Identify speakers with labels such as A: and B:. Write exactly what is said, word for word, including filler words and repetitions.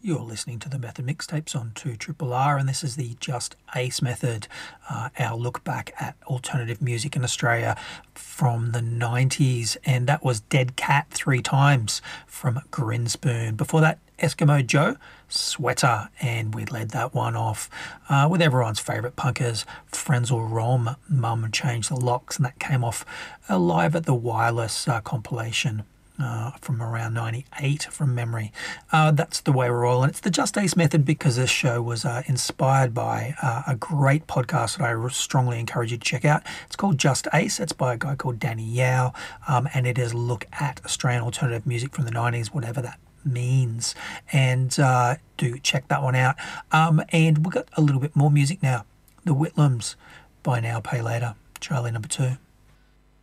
A: You're listening to the Method Mixtapes on two R R R, and this is the Just Ace Method, uh, our look back at alternative music in Australia from the nineties. And that was Dead Cat Three Times from Grinspoon. Before that, Eskimo Joe, Sweater, and we led that one off uh, with everyone's favourite punkers, Frenzal Rhomb, Mum Changed the Locks, and that came off uh, Live at the Wireless uh, compilation. Uh, from around ninety-eight from memory. Uh, that's the way we're rolling. It's the Just Ace Method because this show was uh, inspired by uh, a great podcast that I strongly encourage you to check out. It's called Just Ace. It's by a guy called Danny Yao, um, and it is a look at Australian alternative music from the nineties, whatever that means. And uh, do check that one out. Um, and we've got a little bit more music now. The Whitlams, Buy Now, Pay Later, Charlie number two.